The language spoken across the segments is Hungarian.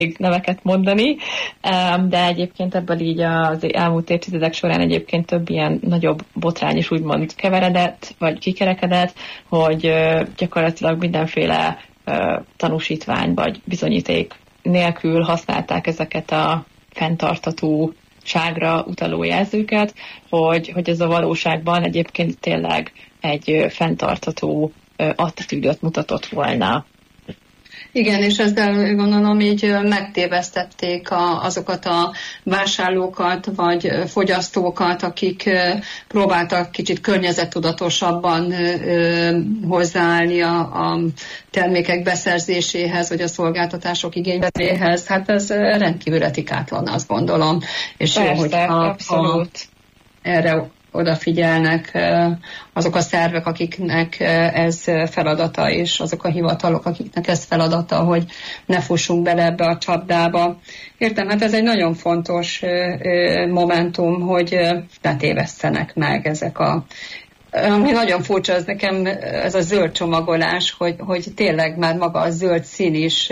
neveket mondani, de egyébként ebből így az elmúlt évtizedek során egyébként több ilyen nagyobb botrány is úgymond keveredett, vagy kikerekedett, hogy gyakorlatilag mindenféle tanúsítvány vagy bizonyíték nélkül használták ezeket a fenntarthatóságra utaló jelzőket, hogy ez a valóságban egyébként tényleg egy fenntartható attitűdöt mutatott volna. Igen, és ezzel gondolom így megtévesztették azokat a vásárlókat, vagy fogyasztókat, akik próbáltak kicsit környezettudatosabban hozzáállni a termékek beszerzéséhez, vagy a szolgáltatások igénybevételéhez. Hát ez rendkívül etikátlan, azt gondolom. És persze, jó, hogyha erre odafigyelnek azok a szervek, akiknek ez feladata, és azok a hivatalok, akiknek ez feladata, hogy ne fussunk bele ebbe a csapdába. Értem, hát ez egy nagyon fontos momentum, hogy ne tévesszenek meg ezek ami nagyon furcsa, az nekem ez a zöld csomagolás, hogy tényleg már maga a zöld szín is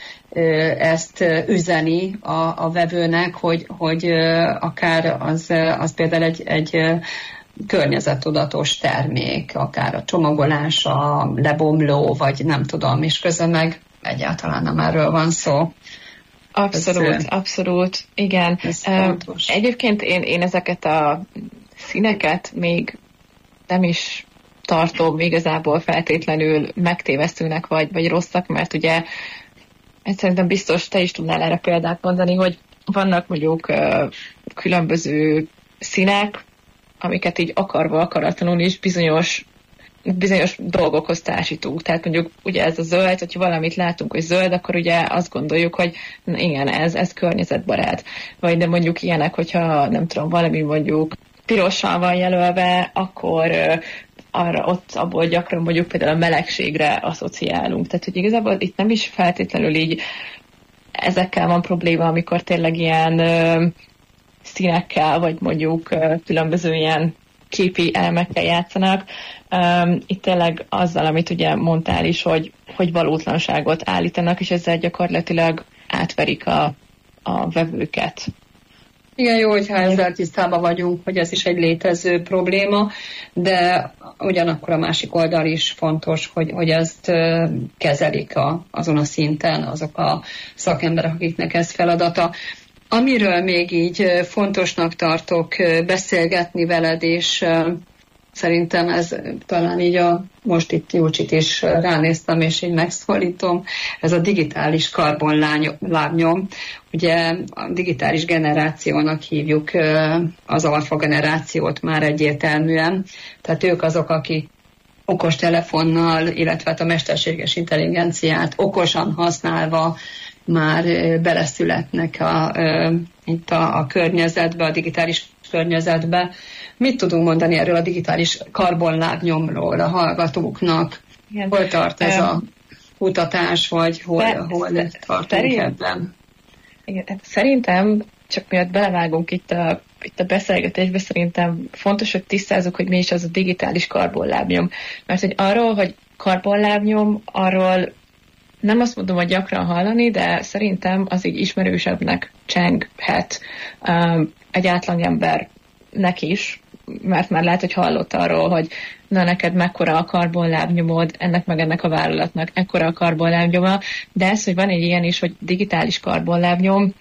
ezt üzeni a vevőnek, hogy akár az például egy környezettudatos termék, akár a csomagolás, a lebomló, vagy nem tudom, és közben meg egyáltalán nem erről van szó. Abszolút, igen. Egyébként én ezeket a színeket még nem is tartom igazából feltétlenül megtévesztőnek vagy rosszak, mert ugye szerintem biztos te is tudnál erre példát mondani, hogy vannak mondjuk különböző színek, amiket így akarva akaratlanul is bizonyos dolgokhoz társítunk. Tehát mondjuk ugye ez a zöld, hogyha valamit látunk, hogy zöld, akkor ugye azt gondoljuk, hogy igen, ez környezetbarát. Vagy de mondjuk ilyenek, hogyha nem tudom, valami mondjuk pirossal van jelölve, akkor abból gyakran mondjuk például a melegségre asszociálunk. Tehát, hogy igazából itt nem is feltétlenül így ezekkel van probléma, amikor tényleg ilyen színekkel, vagy mondjuk különböző ilyen képi elemekkel játszanak. Itt tényleg azzal, amit ugye mondtál is, hogy valótlanságot állítanak, és ezzel gyakorlatilag átverik a vevőket. Igen, jó, hogyha ezzel tisztában vagyunk, hogy ez is egy létező probléma, de ugyanakkor a másik oldal is fontos, hogy ezt kezelik azon a szinten azok a szakemberek, akiknek ez feladata. Amiről még így fontosnak tartok beszélgetni veled, és szerintem ez talán így most itt Júcsit is ránéztem, és így megszólítom, ez a digitális karbonlábnyom. Ugye a digitális generációnak hívjuk az alfa generációt már egyértelműen. Tehát ők azok, akik okostelefonnal, illetve a mesterséges intelligenciát okosan használva már beleszületnek itt a környezetbe, a digitális környezetbe. Mit tudunk mondani erről a digitális karbonlábnyomról a hallgatóknak? Igen. Hol tart ez a kutatás, vagy hol tartunk ebben? Igen, szerintem, csak miatt belevágunk itt a beszélgetésbe, szerintem fontos, hogy tisztázzuk, hogy mi is az a digitális karbonlábnyom. Mert hogy arról, hogy karbonlábnyom, arról nem azt mondom, hogy gyakran hallani, de szerintem az így ismerősebbnek csenghet egy átlagembernek is, mert már lehet, hogy hallott arról, hogy na neked mekkora a karbonlábnyomod, ennek a vállalatnak ekkora a karbonlábnyoma, de ez, hogy van egy ilyen is, hogy digitális karbonlábnyom,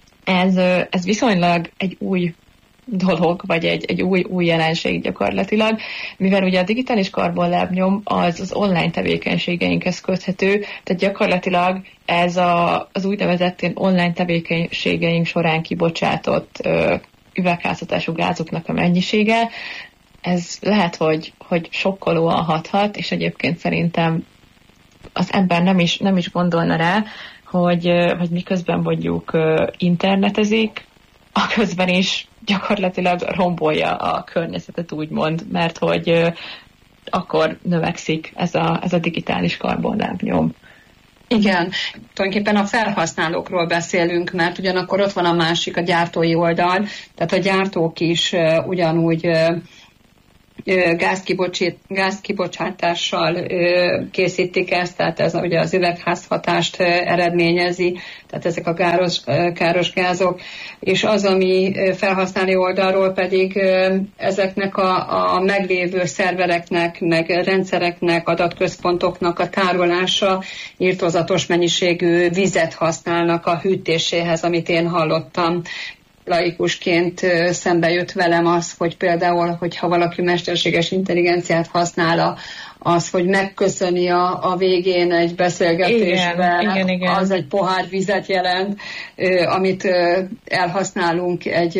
ez viszonylag egy új dolog, vagy egy új jelenség gyakorlatilag, mivel ugye a digitális karbonlábnyom az online tevékenységeinkhez köthető, tehát gyakorlatilag ez az úgynevezett online tevékenységeink során kibocsátott üvegházhatású gázoknak a mennyisége, ez lehet, hogy sokkolóan hathat, és egyébként szerintem az ember nem is gondolna rá, hogy miközben mondjuk internetezik, aközben is gyakorlatilag rombolja a környezetet, úgymond, mert hogy akkor növekszik ez a digitális karbonlábnyom. Igen, tulajdonképpen a felhasználókról beszélünk, mert ugyanakkor ott van a másik, a gyártói oldal, tehát a gyártók is ugyanúgy gázkibocsátással készítik ezt, tehát ez ugye az üvegházhatást eredményezi, tehát ezek a káros gázok, és az, ami felhasználói oldalról pedig ezeknek a meglévő szervereknek, meg rendszereknek, adatközpontoknak a tárolása, irtózatos mennyiségű vizet használnak a hűtéséhez, amit én hallottam. Laikusként szembe jött velem az, hogy például, hogyha valaki mesterséges intelligenciát használ, az, hogy megköszöni a végén egy beszélgetésben, igen. Az egy pohár vizet jelent, amit elhasználunk egy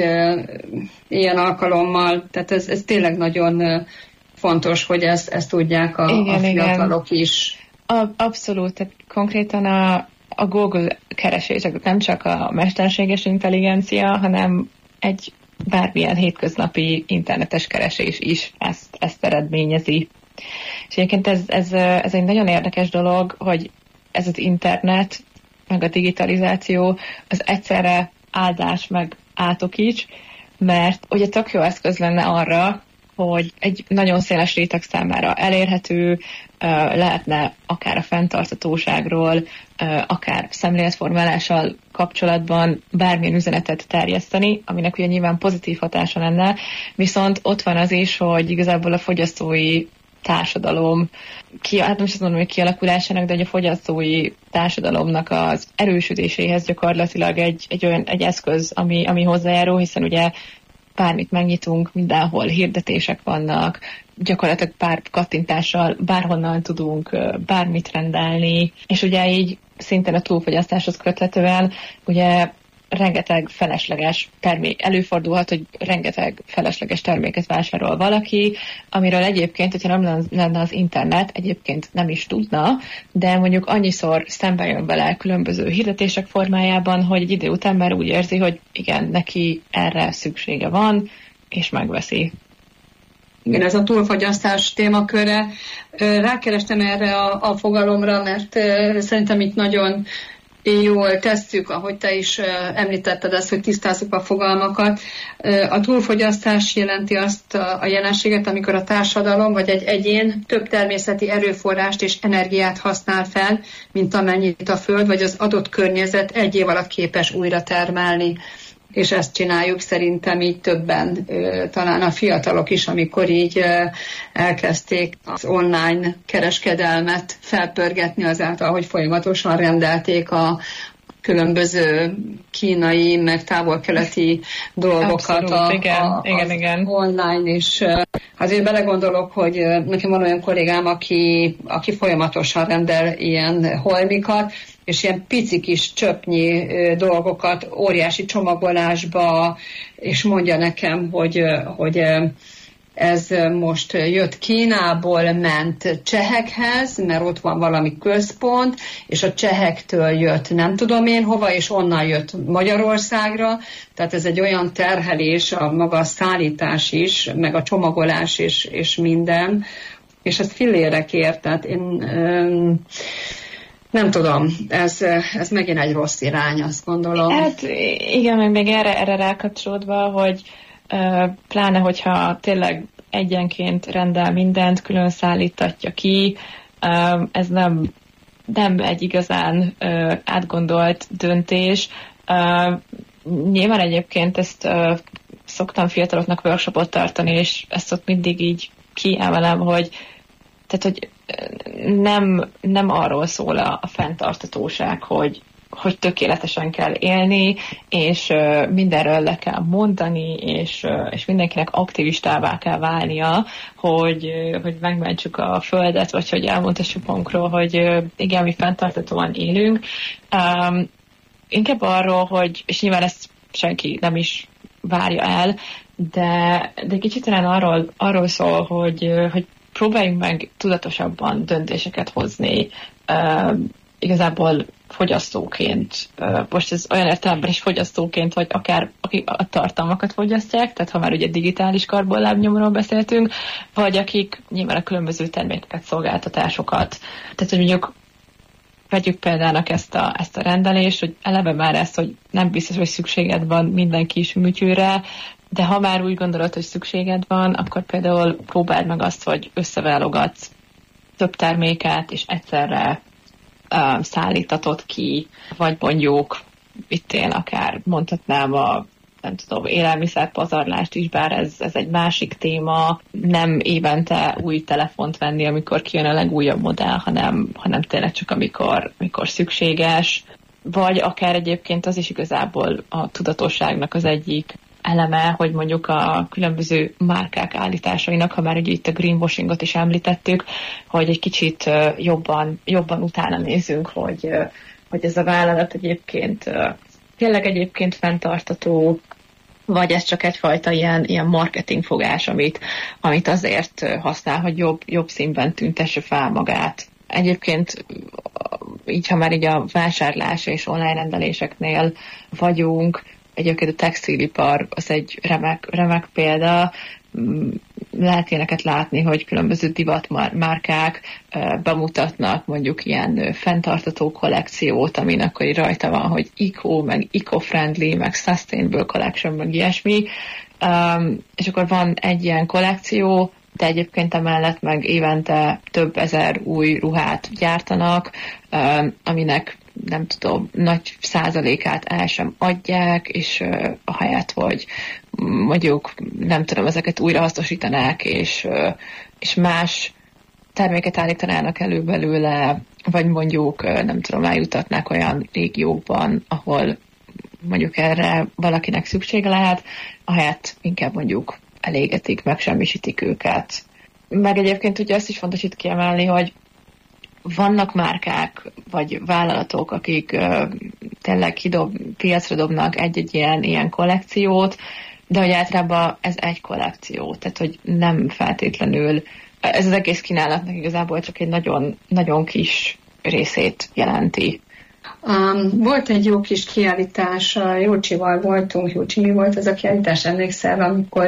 ilyen alkalommal. Tehát ez tényleg nagyon fontos, hogy ezt tudják a fiatalok is. Abszolút, tehát konkrétan a Google keresések nem csak a mesterséges intelligencia, hanem egy bármilyen hétköznapi internetes keresés is ezt eredményezi. És egyébként ez egy nagyon érdekes dolog, hogy ez az internet, meg a digitalizáció az egyszerre áldás, meg átok is, mert ugye tök jó eszköz lenne arra, hogy egy nagyon széles réteg számára elérhető, lehetne akár a fenntarthatóságról, akár szemléletformálással kapcsolatban bármilyen üzenetet terjeszteni, aminek ugye nyilván pozitív hatása lenne, viszont ott van az is, hogy igazából a fogyasztói társadalom, hát nem is azt mondom, hogy kialakulásának, de a fogyasztói társadalomnak az erősödéséhez gyakorlatilag egy eszköz, ami hozzájárul, hiszen ugye bármit megnyitunk, mindenhol hirdetések vannak, gyakorlatilag pár kattintással bárhonnan tudunk bármit rendelni, és ugye így szintén a túlfogyasztáshoz köthetően ugye rengeteg felesleges termék, előfordulhat, hogy rengeteg felesleges terméket vásárol valaki, amiről egyébként, hogyha nem lenne az internet, egyébként nem is tudna, de mondjuk annyiszor szembe jön vele különböző hirdetések formájában, hogy egy idő után már úgy érzi, hogy igen, neki erre szüksége van, és megveszi. Igen, ez a túlfogyasztás témaköre. Rákerestem erre a fogalomra, mert szerintem itt nagyon jól tesszük, ahogy te is említetted ezt, hogy tisztázzuk a fogalmakat. A túlfogyasztás jelenti azt a jelenséget, amikor a társadalom vagy egy egyén több természeti erőforrást és energiát használ fel, mint amennyit a Föld vagy az adott környezet egy év alatt képes újra termelni. És ezt csináljuk szerintem így többen, talán a fiatalok is, amikor így elkezdték az online kereskedelmet felpörgetni azáltal, hogy folyamatosan rendelték a különböző kínai, meg távol-keleti dolgokat. Abszolút, igen. Online is. Azért belegondolok, hogy nekem van olyan kollégám, aki folyamatosan rendel ilyen holmikat, és ilyen pici kis csöpnyi dolgokat óriási csomagolásba, és mondja nekem, hogy ez most jött Kínából, ment csehekhez, mert ott van valami központ, és a csehektől jött nem tudom én hova, és onnan jött Magyarországra, tehát ez egy olyan terhelés, a maga a szállítás is, meg a csomagolás és minden, és ez fillérekért, tehát én nem tudom, ez megint egy rossz irány, azt gondolom. Hát igen, meg még erre rákapcsolódva, hogy pláne, hogyha tényleg egyenként rendel mindent, külön szállítatja ki, ez nem egy igazán átgondolt döntés. Nyilván egyébként ezt szoktam fiataloknak workshopot tartani, és ezt ott mindig így kiemelem, hogy nem arról szól a fenntarthatóság, hogy tökéletesen kell élni, és mindenről le kell mondani, és mindenkinek aktivistává kell válnia, hogy megmentsük a Földet, vagy hogy elmondhassuk magunkról, hogy igen, mi fenntarthatóan élünk. Inkább arról, hogy, és nyilván ezt senki nem is várja el, de kicsit talán arról szól, hogy próbáljunk meg tudatosabban döntéseket hozni, igazából fogyasztóként. Most ez olyan értelemben is fogyasztóként, vagy akár akik a tartalmakat fogyasztják, tehát ha már ugye digitális karbonlábnyomról beszéltünk, vagy akik nyilván a különböző termékeket, szolgáltatásokat. Tehát, hogy mondjuk vegyük például ezt a rendelést, hogy eleve már ezt, hogy nem biztos, hogy szükséged van minden kis műtyűre, De ha már úgy gondolod, hogy szükséged van, akkor például próbáld meg azt, hogy összeválogatsz több terméket, és egyszerre szállítatod ki, vagy mondjuk itt én akár mondhatnám nem tudom, élelmiszerpazarlást is, bár ez egy másik téma, nem évente új telefont venni, amikor kijön a legújabb modell, hanem tényleg csak amikor szükséges, vagy akár egyébként az is igazából a tudatosságnak az egyik eleme, hogy mondjuk a különböző márkák állításainak, ha már ugye itt a greenwashingot is említettük, hogy egy kicsit jobban utána nézzünk, hogy ez a vállalat egyébként tényleg egyébként fenntartató, vagy ez csak egyfajta ilyen marketingfogás, amit azért használ, hogy jobb színben tüntesse fel magát. Egyébként így, ha már így a vásárlás és online rendeléseknél vagyunk, egyébként a textilipar az egy remek példa. Lehet ilyeneket látni, hogy különböző divatmárkák bemutatnak mondjuk ilyen fenntartató kollekciót, amin akkor így rajta van, hogy eco, meg eco-friendly, meg sustainable collection, meg ilyesmi. És akkor van egy ilyen kollekció, de egyébként emellett meg évente több ezer új ruhát gyártanak, aminek nem tudom, nagy százalékát el sem adják, és ahelyett, hogy mondjuk, nem tudom, ezeket újrahasznosítanák, és más terméket állítanának elő belőle, vagy mondjuk, nem tudom, eljutatnák olyan régiókban, ahol mondjuk erre valakinek szüksége lehet, ahelyett inkább mondjuk elégetik, megsemmisítik őket. Meg egyébként ugye azt is fontos itt kiemelni, hogy vannak márkák, vagy vállalatok, akik tényleg piacra dobnak egy-egy ilyen kollekciót, de hogy általában ez egy kollekció, tehát hogy nem feltétlenül, ez az egész kínálatnak igazából csak egy nagyon, nagyon kis részét jelenti. Volt egy jó kis kiállítás, Jócsival voltunk, Jócsi, mi volt ez a kiállítás, emlékszel, amikor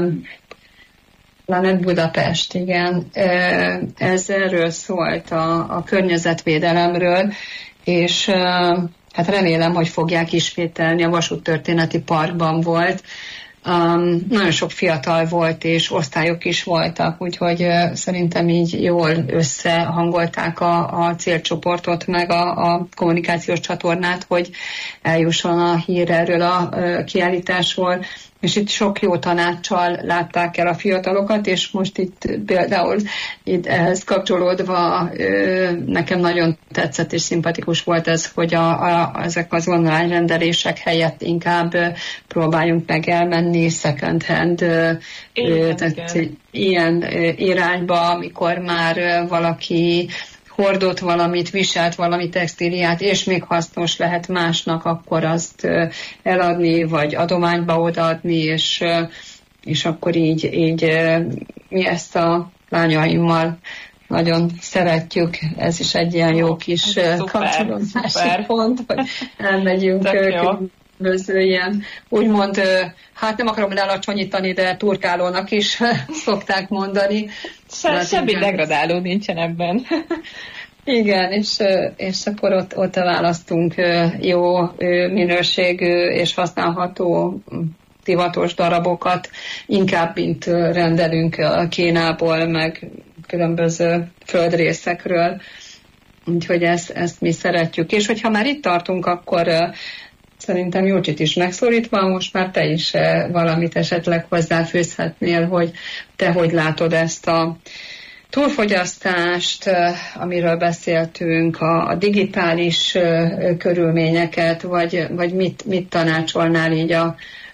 Planet Budapest, igen. Ez erről szólt a környezetvédelemről, és hát remélem, hogy fogják ismételni, a Vasúttörténeti Parkban volt. Nagyon sok fiatal volt, és osztályok is voltak, úgyhogy szerintem így jól összehangolták a célcsoportot, meg a kommunikációs csatornát, hogy eljusson a hír erről a kiállításról. És itt sok jó tanáccsal látták el a fiatalokat, és most itt például itt ehhez kapcsolódva nekem nagyon tetszett és szimpatikus volt ez, hogy ezek az online rendelések helyett inkább próbáljunk meg elmenni second hand, tehát ilyen irányba, amikor már valaki hordott valamit, viselt valami textíliát, és még hasznos lehet másnak, akkor azt eladni, vagy adományba odaadni, és akkor így mi ezt a lányaimmal nagyon szeretjük. Ez is egy ilyen jó kis kapcsolódási pont, hogy elmegyünk különböző ilyen, úgymond, hát nem akarom lealacsonyítani, de turkálónak is szokták mondani. Semmi degradáló nincsen ebben. Igen, és akkor ott választunk jó minőségű és használható divatos darabokat, inkább mint rendelünk Kínából, meg különböző földrészekről. Úgyhogy ezt mi szeretjük. És hogyha már itt tartunk, akkor szerintem Jócsit is megszólítva, most már te is valamit esetleg hozzáfűzhetnél, hogy te hogy látod ezt a túlfogyasztást, amiről beszéltünk, a digitális körülményeket, vagy mit tanácsolnál így a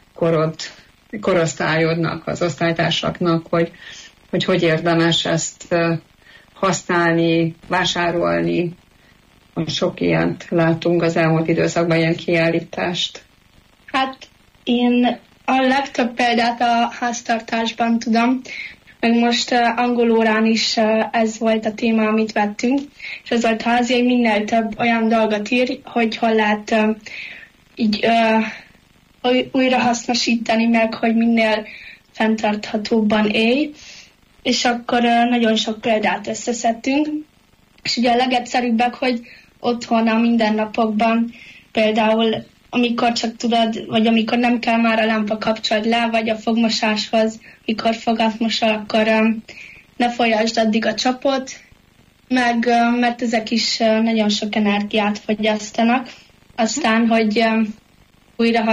korosztályodnak, az osztálytársaknak, hogy érdemes ezt használni, vásárolni. Sok ilyent látunk az elmúlt időszakban, ilyen kiállítást. Hát én a legtöbb példát a háztartásban tudom, meg most angol órán is ez volt a téma, amit vettünk, és az volt házi, hogy minél több olyan dolgot ír, hogy hol lehet így újra hasznosítani meg, hogy minél fenntarthatóbban élj, és akkor nagyon sok példát összeszedtünk, és ugye a legegyszerűbbek, hogy otthon a mindennapokban például amikor csak tudod, vagy amikor nem kell már a lámpa kapcsolod le, vagy a fogmosáshoz, mikor fogat mosol, akkor ne folyasd addig a csapot, mert ezek is nagyon sok energiát fogyasztanak. Aztán, hogy újra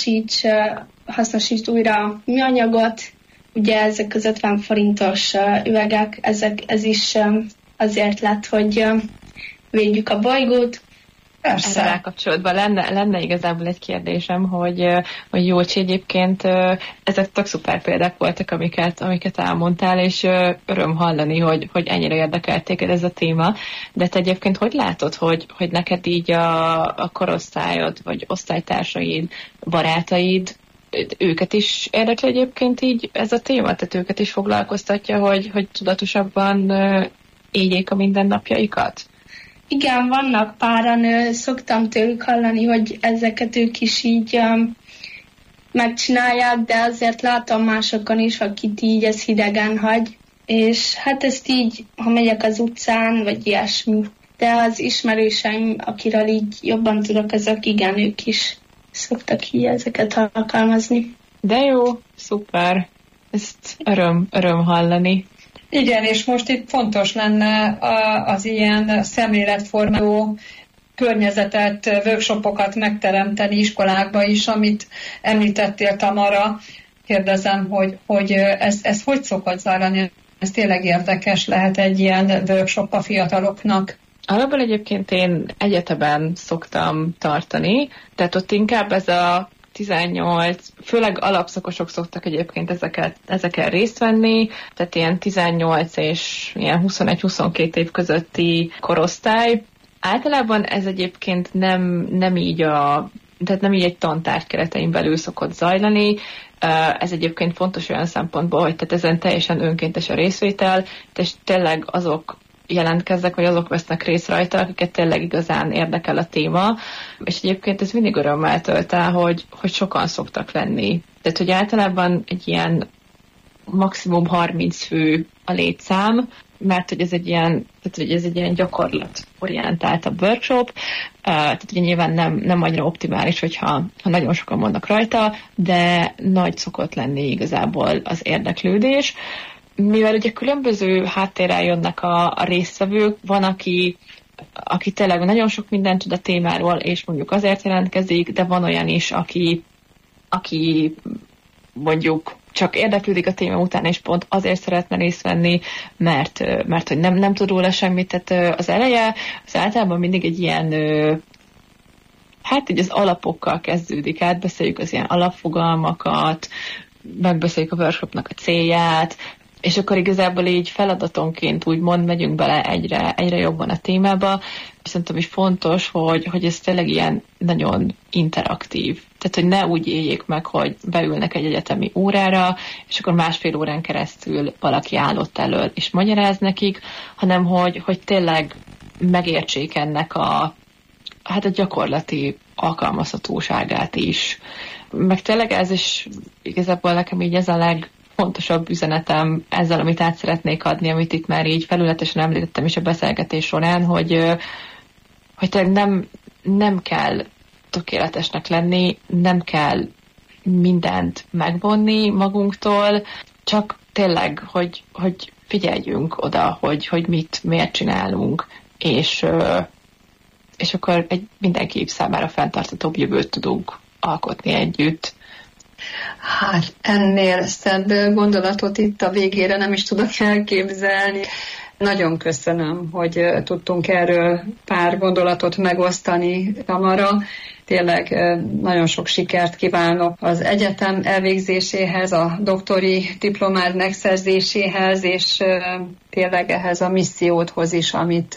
hasznosíts újra a műanyagot, ugye ezek az 50 forintos üvegek, ez is azért lett, hogy védjük a bolygót. Persze. Erre kapcsolatban lenne igazából egy kérdésem, hogy Jócsi, egyébként ezek tök szuper példák voltak, amiket elmondtál, és öröm hallani, hogy ennyire érdekelt téged ez a téma, de te egyébként hogy látod, hogy neked így a korosztályod, vagy osztálytársaid, barátaid, őket is érdekli egyébként így ez a téma? Tehát őket is foglalkoztatja, hogy tudatosabban éljék a mindennapjaikat? Igen, vannak páran, szoktam tőlük hallani, hogy ezeket ők is így megcsinálják, de azért látom másokon is, akit így ez hidegen hagy. És hát ezt így, ha megyek az utcán, vagy ilyesmi. De az ismerőseim, akiről így jobban tudok, azok igen, ők is szoktak így ezeket alkalmazni. De jó, szuper. Ezt öröm hallani. Igen, és most itt fontos lenne az ilyen szemléletformáló környezetet, workshopokat megteremteni iskolákba is, amit említettél, Tamara. Kérdezem, hogy ez hogy szokott zajlani? Ez tényleg érdekes lehet egy ilyen workshop a fiataloknak. Alapból egyébként én egyetemen szoktam tartani, tehát ott inkább ez a 18, főleg alapszakosok szoktak egyébként ezeken részt venni, tehát ilyen 18 és ilyen 21-22 év közötti korosztály. Általában ez egyébként nem így tehát nem így egy tantárgy keretein belül szokott zajlani. Ez egyébként fontos olyan szempontból, hogy tehát ezen teljesen önkéntes a részvétel, és tényleg azok jelentkeznek, vagy azok vesznek részt rajta, akiket tényleg igazán érdekel a téma, és egyébként ez mindig örömmel tölt el, hogy sokan szoktak lenni. Tehát, hogy általában egy ilyen maximum 30 fő a létszám, mert hogy ez egy ilyen gyakorlatorientáltabb workshop, tehát ugye nyilván nem annyira optimális, hogyha nagyon sokan vannak rajta, de nagy szokott lenni igazából az érdeklődés. Mivel ugye különböző háttérrel jönnek a résztvevők, van, aki tényleg nagyon sok mindent tud a témáról, és mondjuk azért jelentkezik, de van olyan is, aki mondjuk csak érdeklődik a téma után, és pont azért szeretne részt venni, mert hogy nem tud róla semmit. Tehát az eleje az általában mindig egy ilyen, hát így az alapokkal kezdődik, átbeszéljük az ilyen alapfogalmakat, megbeszéljük a workshopnak a célját, és akkor igazából így feladatonként úgymond megyünk bele egyre jobban a témába, és szerintem is fontos, hogy ez tényleg ilyen nagyon interaktív. Tehát, hogy ne úgy éljék meg, hogy beülnek egy egyetemi órára, és akkor másfél órán keresztül valaki állott elől, és magyaráz nekik, hanem hogy tényleg megértsék ennek a gyakorlati alkalmazhatóságát is. Meg tényleg ez is igazából nekem így ez a legfontosabb üzenetem ezzel, amit át szeretnék adni, amit itt már így felületesen említettem is a beszélgetés során, hogy tényleg nem kell tökéletesnek lenni, nem kell mindent megvonni magunktól, csak tényleg, hogy figyeljünk oda, hogy miért csinálunk, és akkor mindenki számára fenntarthatóbb jövőt tudunk alkotni együtt. Hát ennél szebb gondolatot itt a végére nem is tudok elképzelni. Nagyon köszönöm, hogy tudtunk erről pár gondolatot megosztani, Tamara. Tényleg nagyon sok sikert kívánok az egyetem elvégzéséhez, a doktori diplomád megszerzéséhez, és tényleg ehhez a missziódhoz is,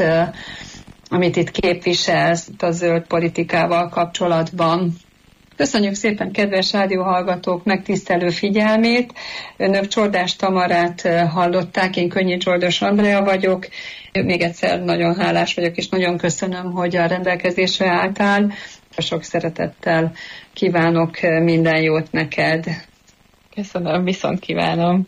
amit itt képviselsz a zöld politikával kapcsolatban. Köszönjük szépen, kedves rádióhallgatók, megtisztelő figyelmét. Önök Csordás Tamarát hallották, én Könnyi Csordos Andrea vagyok. Még egyszer nagyon hálás vagyok, és nagyon köszönöm, hogy a rendelkezésre álltál. Sok szeretettel kívánok minden jót neked. Köszönöm, viszont kívánom.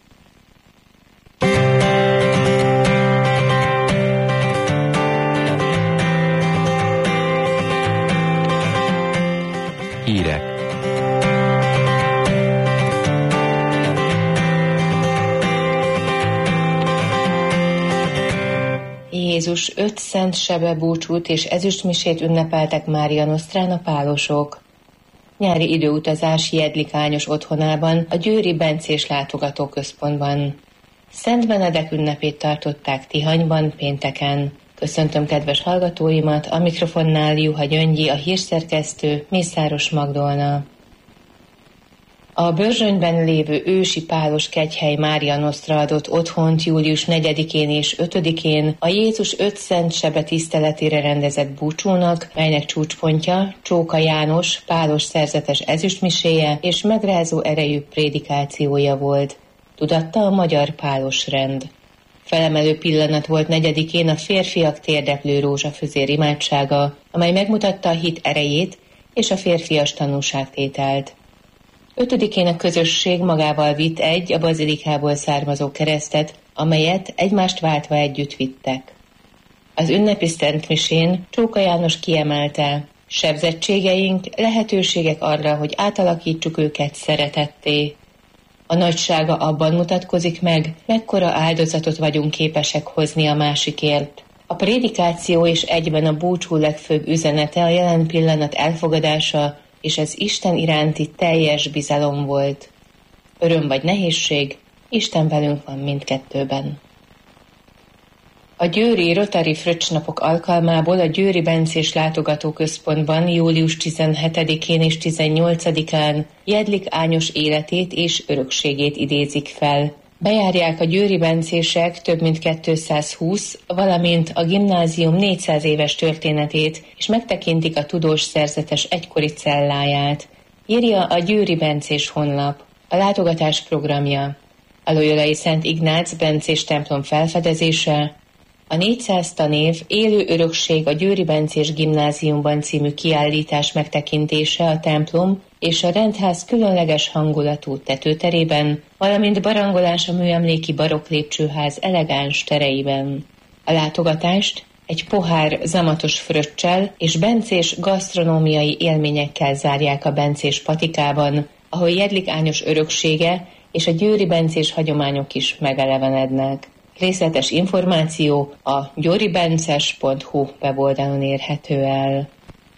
Jézus 5 szent sebebúcsút és ezüstmisét ünnepeltek Mária Nosztrán a pálosok. Nyári időutazás Jedlik Ányos otthonában, a győri bencés látogatóközpontban. Szent Benedek ünnepét tartották Tihanyban pénteken. Köszöntöm kedves hallgatóimat, a mikrofonnál Juha Gyöngyi, a hírszerkesztő, Mészáros Magdolna. A Börzsönyben lévő ősi pálos kegyhely Mária Nosztra adott otthont július 4-én és 5-én a Jézus 5 szent sebe tiszteletére rendezett búcsúnak, melynek csúcspontja Csóka János pálos szerzetes ezüstmiséje és megrázó erejű prédikációja volt, tudatta a magyar pálos rend. Felemelő pillanat volt 4-én a férfiak térdeplő rózsafüzér imádsága, amely megmutatta a hit erejét és a férfias tanúságtételt. 5-én a közösség magával vitt egy a bazilikából származó keresztet, amelyet egymást váltva együtt vittek. Az ünnepi szentmisén Csóka János kiemelte, sebzettségeink lehetőségek arra, hogy átalakítsuk őket szeretetté. A nagysága abban mutatkozik meg, mekkora áldozatot vagyunk képesek hozni a másikért. A prédikáció és egyben a búcsú legfőbb üzenete a jelen pillanat elfogadása és az Isten iránti teljes bizalom volt. Öröm vagy nehézség, Isten velünk van mindkettőben. A győri Rotary Fröccsnapok alkalmából a Győri Bencés Látogatóközpontban július 17-én és 18-án Jedlik Ányos életét és örökségét idézik fel. Bejárják a győri bencések több mint 220, valamint a gimnázium 400 éves történetét, és megtekintik a tudós szerzetes egykori celláját. Írja a Győri Bencés honlap. A látogatás programja: a Loyolai Szent Ignác bencés templom felfedezése, a 400 tanév élő örökség a Győri Bencés Gimnáziumban című kiállítás megtekintése a templom és a rendház különleges hangulatú tetőterében, valamint barangolás a műemléki barokk lépcsőház elegáns tereiben. A látogatást egy pohár zamatos fröccsel és bencés gasztronómiai élményekkel zárják a bencés patikában, ahol Jedlik Ányos öröksége és a győri bencés hagyományok is megelevenednek. Részletes információ a győribences.hu weboldalon érhető el.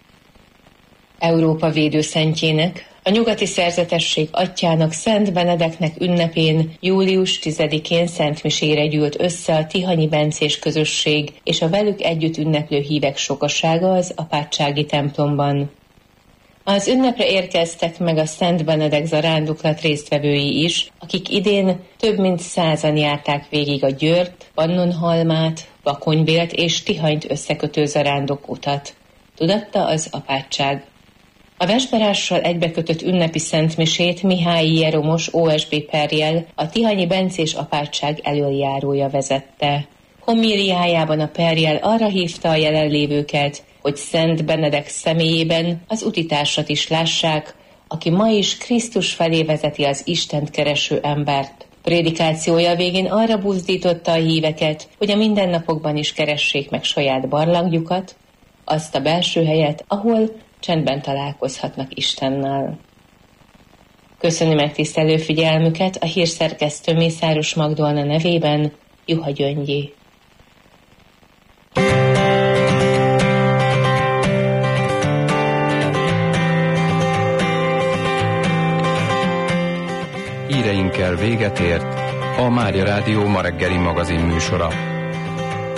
Európa védőszentjének, a nyugati szerzetesség atyjának, Szent Benedeknek ünnepén július 10-én szentmisére gyűlt össze a tihanyi bencés közösség és a velük együtt ünneplő hívek sokasága az apátsági templomban. Az ünnepre érkeztek meg a Szent Benedek zarándoklat résztvevői is, akik idén több mint 100-an járták végig a Győrt, Pannonhalmát, Bakonybélt és Tihanyt összekötő zarándokutat, tudatta az apátság. A vesperással egybekötött ünnepi szentmisét Mihályi Jeromos OSB perjel, a tihanyi bencés apátság elöljárója vezette. Homíliájában a perjel arra hívta a jelenlévőket, hogy Szent Benedek személyében az utitársat is lássák, aki ma is Krisztus felé vezeti az Istent kereső embert. Prédikációja végén arra buzdította a híveket, hogy a mindennapokban is keressék meg saját barlangjukat, azt a belső helyet, ahol csendben találkozhatnak Istennel. Köszöni megtisztelő figyelmüket a hírszerkesztő Mészáros Magdolna nevében, Juha Gyöngyi. Híreinkkel véget ért a Mária Rádió ma reggeli magazin műsora.